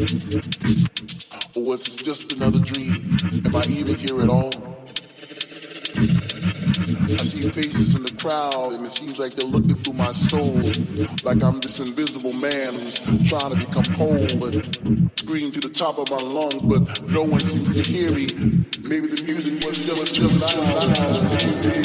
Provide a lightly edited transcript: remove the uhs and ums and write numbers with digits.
Or was it just another dream? Am I even here at all? I see faces in the crowd and it seems like they're looking through my soul, like I'm this invisible man who's trying to become whole but scream to the top of my lungs, but no one seems to hear me. Maybe the music was just loud.